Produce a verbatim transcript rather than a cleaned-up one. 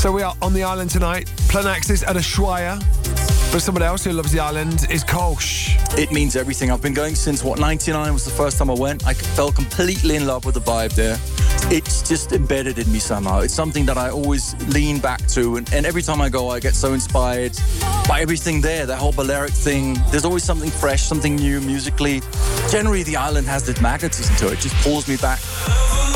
So we are on the island tonight. Planaxis at Ushuaia. But someone else who loves the island is Kolsch. It means everything. I've been going since, what, ninety-nine was the first time I went. I fell completely in love with the vibe there. It's just embedded in me somehow. It's something that I always lean back to. And, and every time I go, I get so inspired by everything there. That whole Balearic thing. There's always something fresh, something new musically. Generally, the island has this magnetism to it. It just pulls me back.